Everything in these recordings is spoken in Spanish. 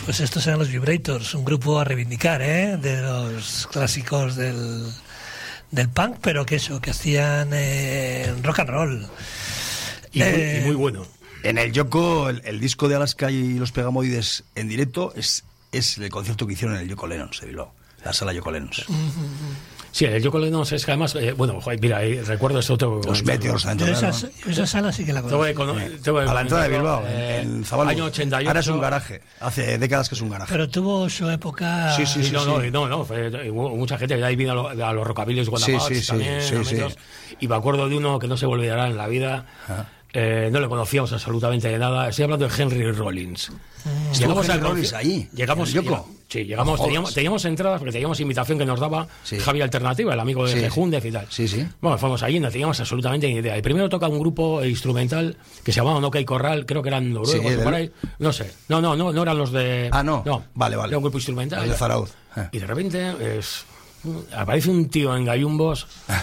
Pues estos eran los Vibrators, un grupo a reivindicar, de los clásicos del punk, pero que hacían rock and roll. Y muy bueno. En el Yoko, el disco de Alaska y los Pegamoides en directo es el concierto que hicieron en el Yoko Lennons de Bilbao, la sala Yoko Lennons. Sí, el Yoko Lennons es que además, mira, recuerdo eso otro. Los Meteors dentro de esa sala sí que la conozco. A la entrada de Bilbao, en Zabaluz. Año 88. Ahora es un garaje, hace décadas que es un garaje. Pero tuvo su época... Sí. Hubo mucha gente que ahí vino a los rockabilis Guanajuato también. Y me acuerdo de uno que no se volverá en la vida. No le conocíamos absolutamente de nada. Estoy hablando de Henry Rollins. Llegamos a Rollins ahí. Llegamos, teníamos entradas porque teníamos invitación que nos daba Javi Alternativa, el amigo de Jundef y tal. Bueno, fuimos allí, no teníamos absolutamente ni idea. Y primero toca un grupo instrumental que se llamaba No Hay Corral, creo que eran noruegos o por ahí. No sé. No eran los de. No. Vale. Era un grupo instrumental. Los de Zarauz. Y de repente aparece un tío en gallumbos.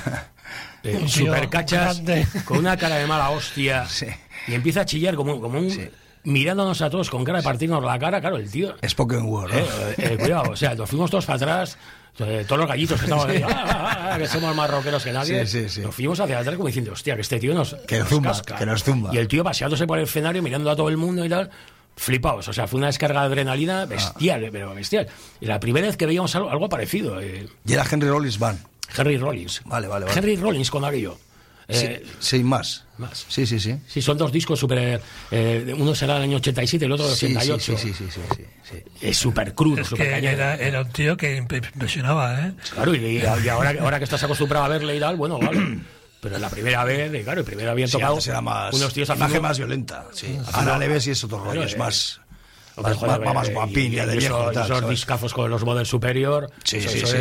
Super cachas, con una cara de mala hostia, y empieza a chillar como un mirándonos a todos con cara de partirnos la cara. Claro, el tío Spoken Word, cuidado, o sea, nos fuimos todos para atrás, todos los gallitos que estaban ahí, que somos más rockeros que nadie, nos fuimos hacia atrás como diciendo, hostia, que este tío nos casca. Que nos zumba. Y el tío paseándose por el escenario mirando a todo el mundo y tal, flipaos, o sea, fue una descarga de adrenalina bestial, pero bestial. Y la primera vez que veíamos algo parecido. Y era Henry Rollins Band. Henry Rollins. Vale. Henry Rollins con aquello. Sí, más. Sí. Sí, son dos discos súper... uno será del año 87 y el otro del 88. Sí. Es súper crudo, es súper cañón. Era un tío que impresionaba, ¿eh? Claro, y ahora que estás acostumbrado a verle y tal, bueno, vale. Pero la primera vez, claro, primero habían tocado era más, unos tíos haciendo más violenta. Ahora le ves y es otro rollo, es más... Más guapín, y esos discafos con los Model Superior. Sí.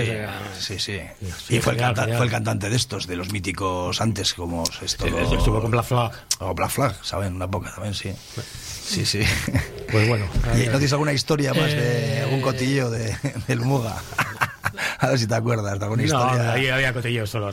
Y fue el cantante de estos, de los míticos antes, como esto. Estuvo con Black Flag. O Black Flag, ¿saben? Una época también, sí. Pues bueno. ¿Y no tienes alguna historia más de algún cotillo del Muga? A ver si te acuerdas de alguna historia. No, ahí había cotillos solo.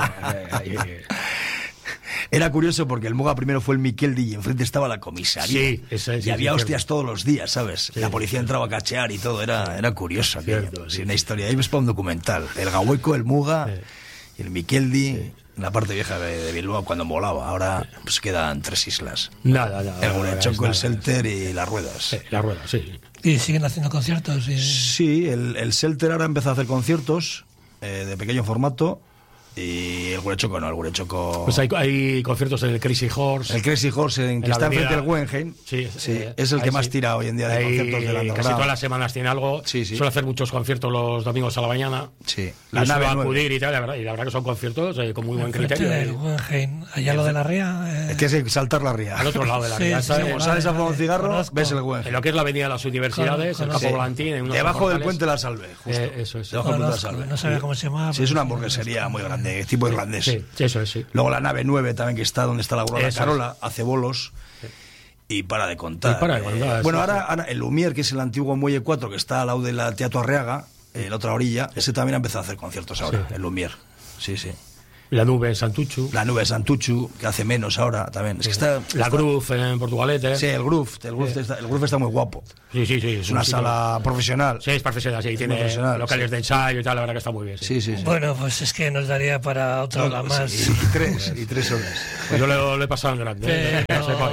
Era curioso porque el Muga primero fue el Miqueldi y enfrente estaba la comisaría. Sí, y había hostias todos los días, ¿sabes? La policía entraba a cachear y todo, era curioso aquello. Una historia. Ahí ves para un documental. El Gahueco, el Muga y el Miqueldi, en la parte vieja de Bilbao cuando molaba. Ahora pues quedan 3 islas. Nada. El Gurechoco, el Selter y las Ruedas. Las Ruedas, sí. ¿Y siguen haciendo conciertos? Sí, el Selter ahora empezó a hacer conciertos de pequeño formato. Y el Gurechoco no, el Gurechoco... Pues hay conciertos en el Crazy Horse. El Crazy Horse, que está enfrente del Guggenheim. Sí, es el que más tira hoy en día de conciertos de la underground. Casi todas las semanas tiene algo. Suele hacer muchos conciertos los domingos a la mañana. La nave va a acudir y tal, y la verdad que son conciertos con muy buen criterio. El Guggenheim, allá lo de la ría. Es que es saltar la ría. Al otro lado de la ría. Sales a fumar un cigarro, ves el Guggenheim. En lo que es la avenida de las universidades, el Campo Volantín. Debajo del puente La Salve, justo. Eso es. Debajo del puente La Salve. No sabía cómo se llamaba. Sí, es una hamburguesería muy grande, tipo irlandés. Sí, eso es, sí. Luego la nave 9 también, que está donde está la Aurora Carola, hace bolos y para de contar. Bueno, ahora el Lumière, que es el antiguo Muelle 4, que está al lado de la Teatro Arriaga, la otra orilla, ese también ha empezado a hacer conciertos ahora, el Lumière. Sí. La Nube en Santuchu. La Nube en Santuchu, que hace menos ahora también. Es que está Groove en Portugalete. Sí, el Groove está muy guapo. Sí. Es una sala profesional. Sí, es profesional, sí. Tiene locales de ensayo y tal, la verdad que está muy bien. Sí. Bueno, pues es que nos daría para otra hora más. Y tres horas. Pues yo lo he pasado en grande.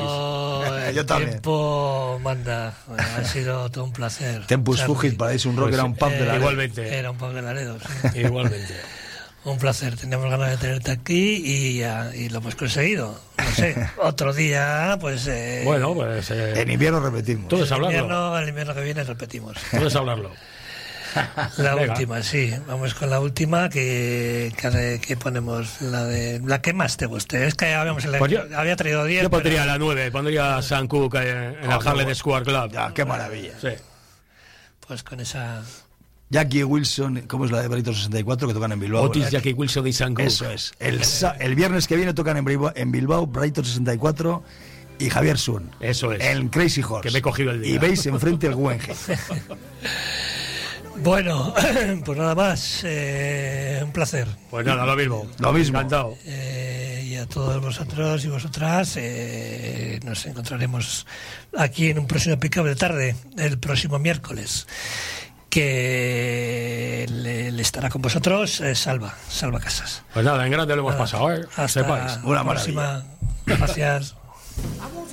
El tiempo manda. Ha sido todo un placer. Tempus Fugit, Paradise un Rock, era un pub de Laredo. Igualmente. Era un pub de Laredo. Igualmente. Un placer, teníamos ganas de tenerte aquí y lo hemos conseguido. No sé, otro día, pues... bueno, pues... en invierno repetimos. Todo es hablarlo. El invierno que viene repetimos. Todo es hablarlo. La última, sí. Vamos con la última que ponemos. La que más te guste. Es que había traído 10. Yo pondría la 9, pondría Sam Cooke en el Harlem Square Club. Ya, qué maravilla. Sí. Pues con esa... Jackie Wilson, ¿cómo es la de Barito 64 que tocan en Bilbao? Otis, Jackie Wilson y Sam Cooke. Eso es. El viernes que viene tocan en Bilbao, Barito 64 y Javier Sun. Eso es. En Crazy Horse. Que me he cogido el día. Y veis enfrente el Guggenheim. Bueno, pues nada más, un placer. Pues nada, lo mismo. Encantado. Y a todos vosotros y vosotras nos encontraremos aquí en un próximo pick-up de tarde, el próximo miércoles, que le estará con vosotros Salva Casas. Pues nada, en grande lo hemos pasado, Hasta sepáis. la próxima. Gracias.